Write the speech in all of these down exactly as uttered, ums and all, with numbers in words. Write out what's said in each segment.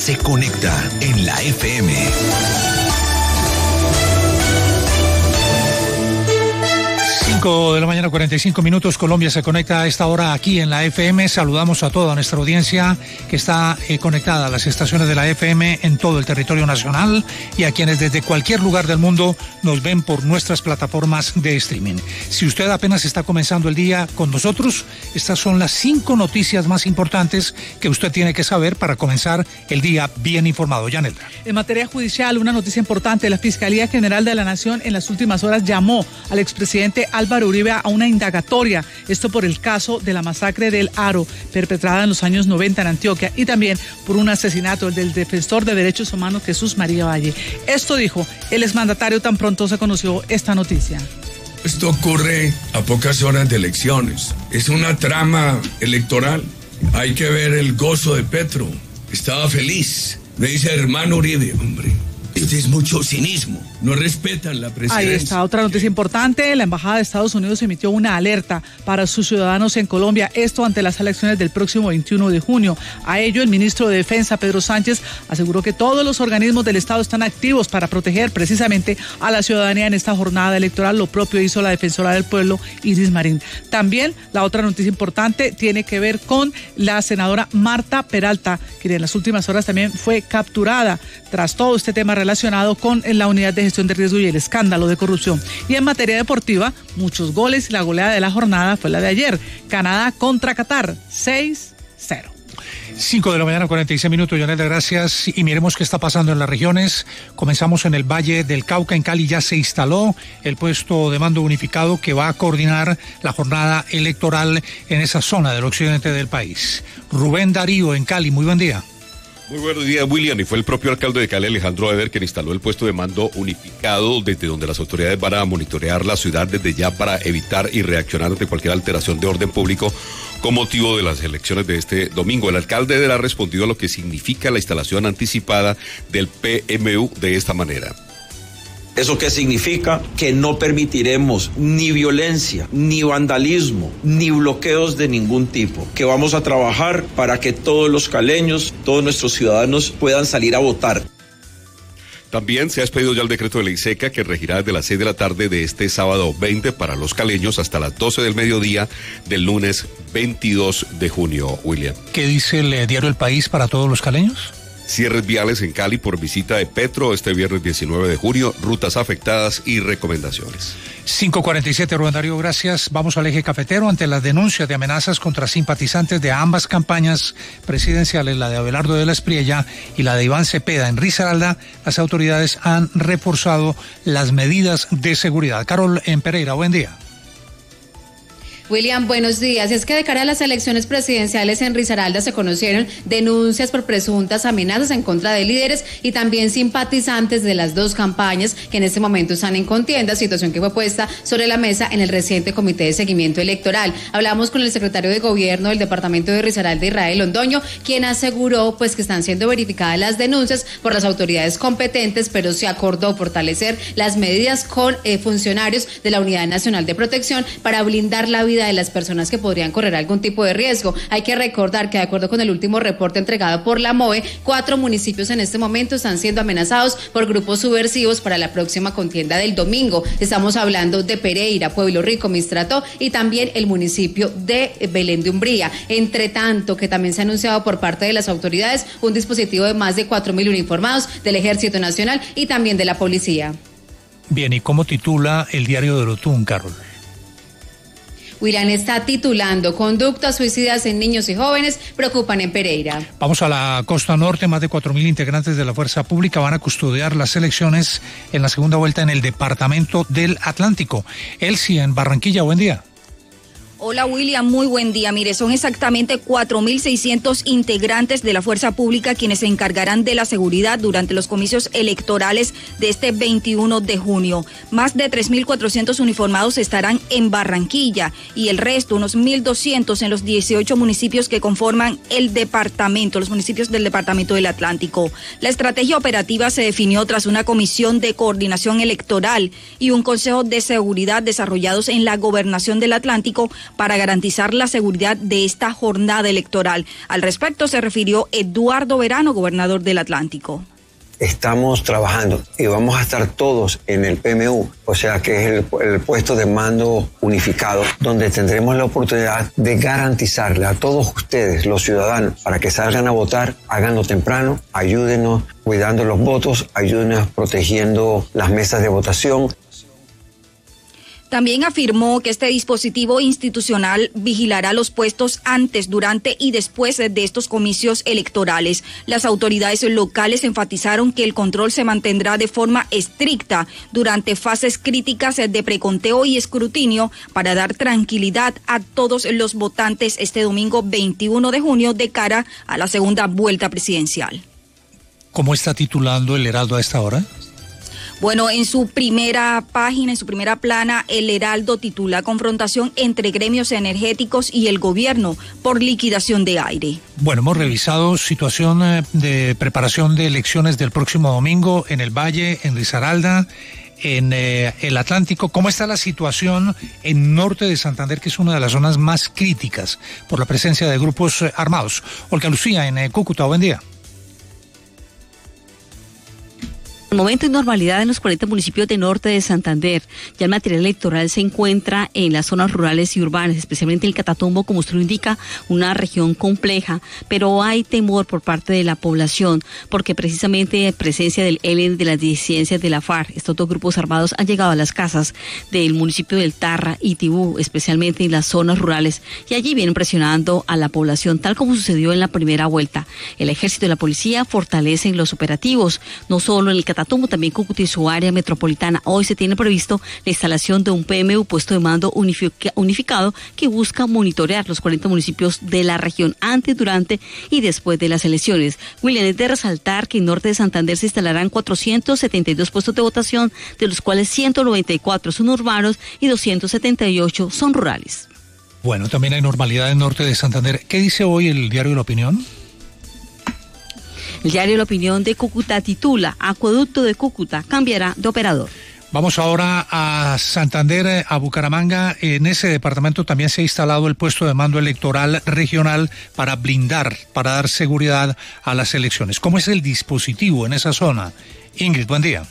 se conecta en la F M. cinco de la mañana, cuarenta y cinco minutos. Colombia se conecta a esta hora aquí en la F M. Saludamos a toda nuestra audiencia que está eh, conectada a las estaciones de la F M en todo el territorio nacional y a quienes desde cualquier lugar del mundo nos ven por nuestras plataformas de streaming. Si usted apenas está comenzando el día con nosotros, estas son las cinco noticias más importantes que usted tiene que saber para comenzar el día bien informado. Yanelda. En materia judicial, una noticia importante. La Fiscalía General de la Nación en las últimas horas llamó al expresidente Álvaro Uribe a una indagatoria, esto por el caso de la masacre del Aro, perpetrada en los años noventa en Antioquia, y también por un asesinato del defensor de derechos humanos Jesús María Valle. Esto dijo el exmandatario tan pronto se conoció esta noticia. Esto ocurre a pocas horas de elecciones. Es una trama electoral. Hay que ver el gozo de Petro. Estaba feliz. Me dice, hermano Uribe, hombre, este es mucho cinismo. No respetan la presidencia. Ahí está otra noticia importante. La Embajada de Estados Unidos emitió una alerta para sus ciudadanos en Colombia, esto ante las elecciones del próximo veintiuno de junio. A ello, el ministro de Defensa, Pedro Sánchez, aseguró que todos los organismos del Estado están activos para proteger precisamente a la ciudadanía en esta jornada electoral. Lo propio hizo la defensora del pueblo, Iris Marín. También la otra noticia importante tiene que ver con la senadora Marta Peralta, quien en las últimas horas también fue capturada tras todo este tema relacionado con la unidad de gestión de riesgo y el escándalo de corrupción. Y en materia deportiva, muchos goles y la goleada de la jornada fue la de ayer. Canadá contra Qatar, seis cero. cinco de la mañana, cuarenta y seis minutos, Yanelda, gracias. Y miremos qué está pasando en las regiones. Comenzamos en el Valle del Cauca. En Cali ya se instaló el puesto de mando unificado que va a coordinar la jornada electoral en esa zona del occidente del país. Rubén Darío en Cali, muy buen día. Muy buenos días, William. Y fue el propio alcalde de Cali, Alejandro Eder, quien instaló el puesto de mando unificado, desde donde las autoridades van a monitorear la ciudad desde ya para evitar y reaccionar ante cualquier alteración de orden público con motivo de las elecciones de este domingo. El alcalde Eder ha respondido a lo que significa la instalación anticipada del P M U de esta manera. ¿Eso qué significa? Que no permitiremos ni violencia, ni vandalismo, ni bloqueos de ningún tipo. Que vamos a trabajar para que todos los caleños, todos nuestros ciudadanos puedan salir a votar. También se ha expedido ya el decreto de ley seca que regirá desde las seis de la tarde de este sábado veinte para los caleños hasta las doce del mediodía del lunes veintidós de junio, William. ¿Qué dice el eh, diario El País para todos los caleños? Cierres viales en Cali por visita de Petro este viernes diecinueve de junio, rutas afectadas y recomendaciones. cinco cuarenta y siete, Rubén Darío, gracias. Vamos al eje cafetero. Ante las denuncias de amenazas contra simpatizantes de ambas campañas presidenciales, la de Abelardo de la Espriella y la de Iván Cepeda en Risaralda, las autoridades han reforzado las medidas de seguridad. Carol en Pereira, buen día. William, buenos días. Es que de cara a las elecciones presidenciales en Risaralda se conocieron denuncias por presuntas amenazas en contra de líderes y también simpatizantes de las dos campañas que en este momento están en contienda, situación que fue puesta sobre la mesa en el reciente Comité de Seguimiento Electoral. Hablamos con el secretario de Gobierno del Departamento de Risaralda, Israel Londoño, quien aseguró pues que están siendo verificadas las denuncias por las autoridades competentes, pero se acordó fortalecer las medidas con eh, funcionarios de la Unidad Nacional de Protección para blindar la vida de las personas que podrían correr algún tipo de riesgo. Hay que recordar que de acuerdo con el último reporte entregado por la M O E, cuatro municipios en este momento están siendo amenazados por grupos subversivos para la próxima contienda del domingo. Estamos hablando de Pereira, Pueblo Rico, Mistrató y también el municipio de Belén de Umbría. Entre tanto, que también se ha anunciado por parte de las autoridades un dispositivo de más de cuatro mil uniformados del Ejército Nacional y también de la Policía. Bien, ¿y cómo titula el diario de Rotún, Carol? William está titulando Conductas suicidas en niños y jóvenes preocupan en Pereira. Vamos a la costa norte. Más de cuatro mil integrantes de la Fuerza Pública van a custodiar las elecciones en la segunda vuelta en el Departamento del Atlántico. Elsie en Barranquilla, buen día. Hola William, muy buen día. Mire, son exactamente cuatro mil seiscientos integrantes de la Fuerza Pública quienes se encargarán de la seguridad durante los comicios electorales de este veintiuno de junio. Más de tres mil cuatrocientos uniformados estarán en Barranquilla y el resto, unos mil doscientos en los dieciocho municipios que conforman el departamento, los municipios del Departamento del Atlántico. La estrategia operativa se definió tras una comisión de coordinación electoral y un consejo de seguridad desarrollados en la Gobernación del Atlántico para garantizar la seguridad de esta jornada electoral. Al respecto se refirió Eduardo Verano, gobernador del Atlántico. Estamos trabajando y vamos a estar todos en el P M U, o sea que es el, el puesto de mando unificado, donde tendremos la oportunidad de garantizarle a todos ustedes, los ciudadanos, para que salgan a votar, háganlo temprano, ayúdenos cuidando los votos, ayúdenos protegiendo las mesas de votación. También afirmó que este dispositivo institucional vigilará los puestos antes, durante y después de estos comicios electorales. Las autoridades locales enfatizaron que el control se mantendrá de forma estricta durante fases críticas de preconteo y escrutinio para dar tranquilidad a todos los votantes este domingo veintiuno de junio de cara a la segunda vuelta presidencial. ¿Cómo está titulando el Heraldo a esta hora? Bueno, en su primera página, en su primera plana, el Heraldo titula Confrontación entre gremios energéticos y el gobierno por liquidación de aire. Bueno, hemos revisado situación de preparación de elecciones del próximo domingo en el Valle, en Risaralda, en eh, el Atlántico. ¿Cómo está la situación en norte de Santander, que es una de las zonas más críticas por la presencia de grupos eh, armados? Olga Lucía, en eh, Cúcuta, buen día. En el momento de normalidad en los cuarenta municipios de norte de Santander, ya el material electoral se encuentra en las zonas rurales y urbanas, especialmente el Catatumbo, como usted lo indica, una región compleja, pero hay temor por parte de la población, porque precisamente la presencia del E L N, de las disidencias de la FARC, estos dos grupos armados han llegado a las casas del municipio del Tarra y Tibú, especialmente en las zonas rurales, y allí vienen presionando a la población, tal como sucedió en la primera vuelta. El ejército y la policía fortalecen los operativos, no solo en el Catatumbo, también Cúcuta y su área metropolitana. Hoy se tiene previsto la instalación de un P M U, puesto de mando unific- unificado, que busca monitorear los cuarenta municipios de la región antes, durante y después de las elecciones. William, es de resaltar que en norte de Santander se instalarán cuatrocientos setenta y dos puestos de votación, de los cuales ciento noventa y cuatro son urbanos y doscientos setenta y ocho son rurales. Bueno, también hay normalidad en norte de Santander. ¿Qué dice hoy el diario La Opinión? El diario La Opinión de Cúcuta titula Acueducto de Cúcuta cambiará de operador. Vamos ahora a Santander, a Bucaramanga. En ese departamento también se ha instalado el puesto de mando electoral regional para blindar, para dar seguridad a las elecciones. ¿Cómo es el dispositivo en esa zona? Ingrid, buen día.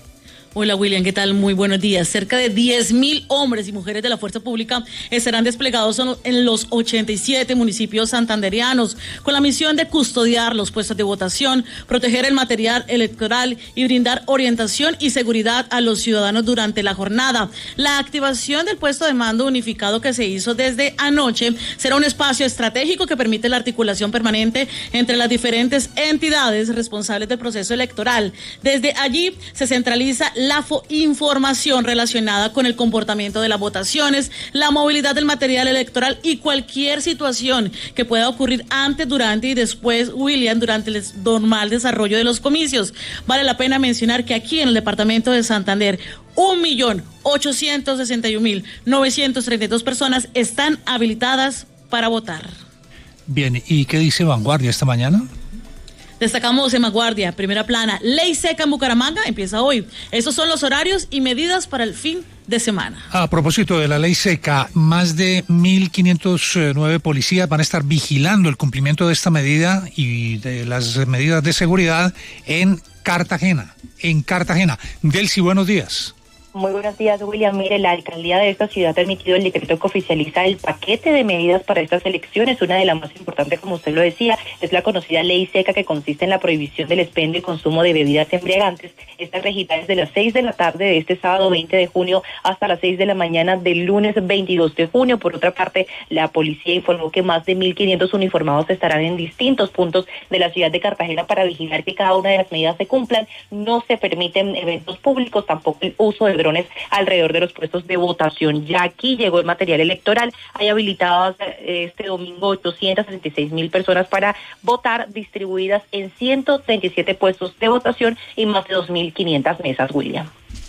Hola William, ¿qué tal? Muy buenos días. Cerca de diez mil hombres y mujeres de la Fuerza Pública estarán desplegados en los ochenta y siete municipios santanderianos con la misión de custodiar los puestos de votación, proteger el material electoral y brindar orientación y seguridad a los ciudadanos durante la jornada. La activación del puesto de mando unificado que se hizo desde anoche será un espacio estratégico que permite la articulación permanente entre las diferentes entidades responsables del proceso electoral. Desde allí se centraliza la información relacionada con el comportamiento de las votaciones, la movilidad del material electoral y cualquier situación que pueda ocurrir antes, durante y después, William, durante el normal desarrollo de los comicios. Vale la pena mencionar que aquí en el departamento de Santander, un millón ochocientos sesenta y un mil novecientos treinta y dos personas están habilitadas para votar. Bien, ¿y qué dice Vanguardia esta mañana? Destacamos en Vanguardia, primera plana, ley seca en Bucaramanga empieza hoy. Estos son los horarios y medidas para el fin de semana. A propósito de la ley seca, más de mil quinientos nueve policías van a estar vigilando el cumplimiento de esta medida y de las medidas de seguridad en Cartagena. En Cartagena. Delcy, buenos días. Muy buenos días, William. Mire, la alcaldía de esta ciudad ha emitido el decreto que oficializa el paquete de medidas para estas elecciones. Una de las más importantes, como usted lo decía, es la conocida ley seca, que consiste en la prohibición del expendio y consumo de bebidas embriagantes. Esta regirá desde las seis de la tarde de este sábado veinte de junio hasta las seis de la mañana del lunes veintidós de junio. Por otra parte, la policía informó que más de mil quinientos uniformados estarán en distintos puntos de la ciudad de Cartagena para vigilar que cada una de las medidas se cumplan. No se permiten eventos públicos, tampoco el uso de alrededor de los puestos de votación. Ya aquí llegó el material electoral. Hay habilitadas este domingo ochocientos treinta y seis mil personas para votar, distribuidas en ciento treinta y siete puestos de votación y más de dos mil quinientas mesas, William.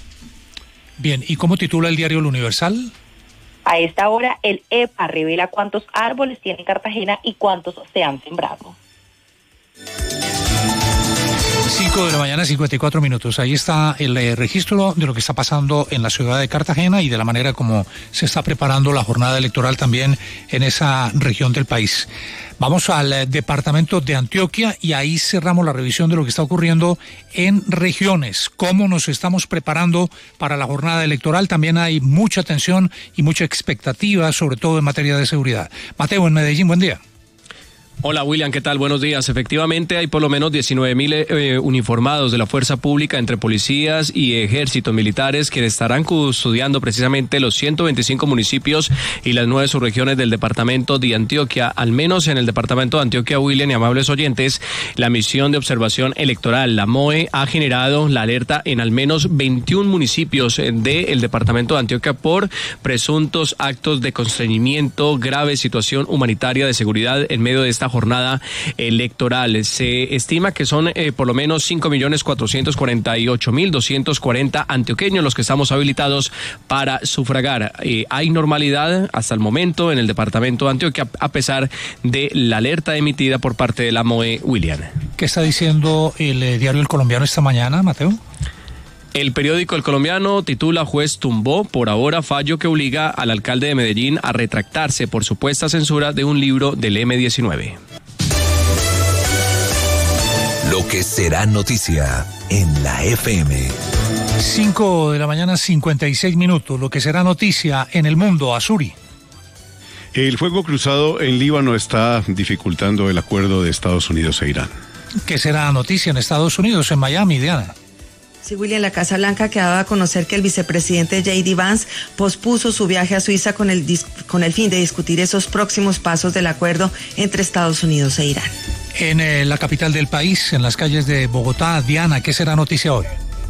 Bien, ¿y cómo titula el diario El Universal? A esta hora, el E P A revela cuántos árboles tiene Cartagena y cuántos se han sembrado. cinco de la mañana, cincuenta y cuatro minutos. Ahí está el eh, registro de lo que está pasando en la ciudad de Cartagena y de la manera como se está preparando la jornada electoral también en esa región del país. Vamos al eh, departamento de Antioquia y ahí cerramos la revisión de lo que está ocurriendo en regiones. Cómo nos estamos preparando para la jornada electoral. También hay mucha tensión y mucha expectativa, sobre todo en materia de seguridad. Mateo, en Medellín, buen día. Hola William, ¿qué tal? Buenos días. Efectivamente hay por lo menos diecinueve mil eh, uniformados de la fuerza pública entre policías y ejércitos militares que estarán custodiando precisamente los ciento veinticinco municipios y las nueve subregiones del departamento de Antioquia. Al menos en el departamento de Antioquia, William y amables oyentes, la misión de observación electoral, la M O E, ha generado la alerta en al menos veintiún municipios del departamento de Antioquia por presuntos actos de constreñimiento, grave situación humanitaria de seguridad en medio de esta jornada electoral. Se estima que son eh, por lo menos cinco millones cuatrocientos cuarenta y ocho mil doscientos cuarenta antioqueños los que estamos habilitados para sufragar. Eh, hay normalidad hasta el momento en el departamento de Antioquia a pesar de la alerta emitida por parte de la M O E, William. ¿Qué está diciendo el eh, diario El Colombiano esta mañana, Mateo? El periódico El Colombiano titula Juez tumbó por ahora fallo que obliga al alcalde de Medellín a retractarse por supuesta censura de un libro del eme diecinueve. Lo que será noticia en la F M. cinco de la mañana, cincuenta y seis minutos. Lo que será noticia en el mundo, Azuri. El fuego cruzado en Líbano está dificultando el acuerdo de Estados Unidos e Irán. ¿Qué será noticia en Estados Unidos, en Miami, Diana? Sí, William, la Casa Blanca acaba de conocer que el vicepresidente J D Vance pospuso su viaje a Suiza con el, con el fin de discutir esos próximos pasos del acuerdo entre Estados Unidos e Irán. En eh, la capital del país, en las calles de Bogotá, Diana, ¿qué será noticia hoy?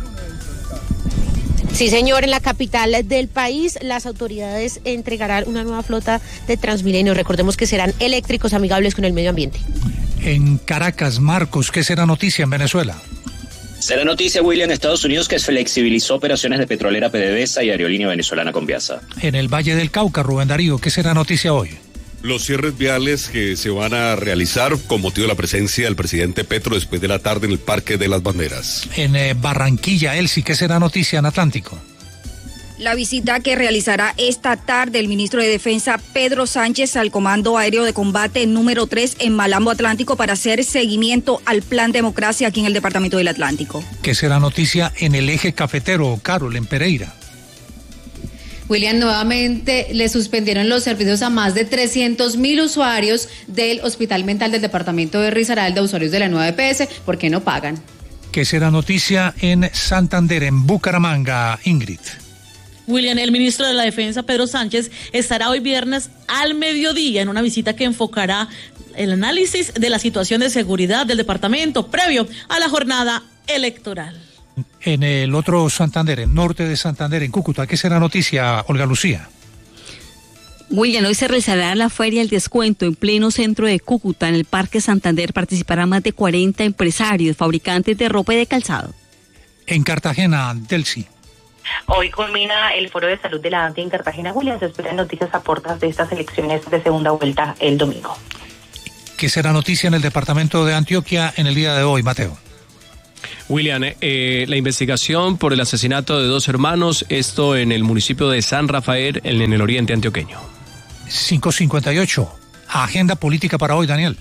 Sí, señor, en la capital del país las autoridades entregarán una nueva flota de Transmilenio. Recordemos que serán eléctricos, amigables con el medio ambiente. En Caracas, Marcos, ¿qué será noticia en Venezuela? Será noticia, William, Estados Unidos que flexibilizó operaciones de petrolera PDVSA y aerolínea venezolana Conviasa. En el Valle del Cauca, Rubén Darío, ¿qué será noticia hoy? Los cierres viales que se van a realizar con motivo de la presencia del presidente Petro después de la tarde en el Parque de las Banderas. En eh, Barranquilla, Elsie, ¿qué será noticia en Atlántico? La visita que realizará esta tarde el ministro de Defensa Pedro Sánchez al Comando Aéreo de Combate número tres en Malambo Atlántico para hacer seguimiento al Plan Democracia aquí en el Departamento del Atlántico. ¿Qué será noticia en el eje cafetero, Carol, en Pereira? William, nuevamente le suspendieron los servicios a más de trescientos mil usuarios del Hospital Mental del Departamento de Risaralda, usuarios de la nueva E P S, porque no pagan. ¿Qué será noticia en Santander, en Bucaramanga, Ingrid? William, el ministro de la Defensa, Pedro Sánchez, estará hoy viernes al mediodía en una visita que enfocará el análisis de la situación de seguridad del departamento previo a la jornada electoral. En el otro Santander, en norte de Santander, en Cúcuta, ¿qué será noticia, Olga Lucía? William, hoy se realizará la Feria del Descuento en pleno centro de Cúcuta, en el Parque Santander. Participarán más de cuarenta empresarios, fabricantes de ropa y de calzado. En Cartagena, Delcy. Hoy culmina el Foro de Salud de la ANTI en Cartagena, William. Se esperan noticias a puertas de estas elecciones de segunda vuelta el domingo. ¿Qué será noticia en el departamento de Antioquia en el día de hoy, Mateo? William, eh, la investigación por el asesinato de dos hermanos, esto en el municipio de San Rafael, en, en el oriente antioqueño. cinco cincuenta y ocho. Agenda política para hoy, Daniel.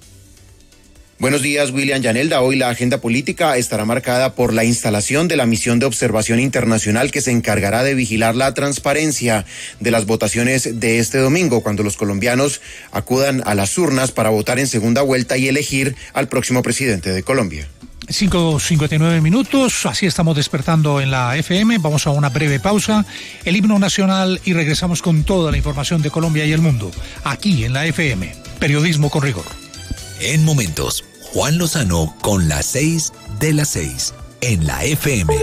Buenos días, William Yanelda. Hoy la agenda política estará marcada por la instalación de la misión de observación internacional que se encargará de vigilar la transparencia de las votaciones de este domingo, cuando los colombianos acudan a las urnas para votar en segunda vuelta y elegir al próximo presidente de Colombia. cinco cincuenta y nueve minutos, así estamos despertando en la F M. Vamos a una breve pausa, el himno nacional, y regresamos con toda la información de Colombia y el mundo, aquí en la F M. Periodismo con rigor. En momentos, Juan Lozano con las seis de las seis en la F M.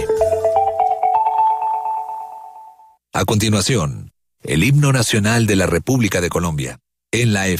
A continuación, el himno nacional de la República de Colombia en la F M.